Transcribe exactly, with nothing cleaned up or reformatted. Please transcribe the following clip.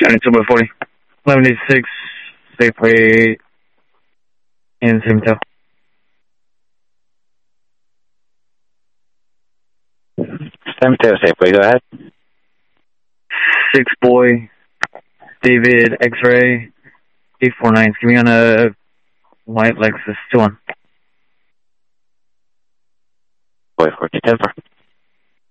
seventy-two by forty. eleven eighty-six, Safeway, in San Mateo. San Mateo Safeway, go ahead. Six Boy, David, X-Ray, eight four nine. Give me on a white Lexus two one. Boy, fourteen ten four.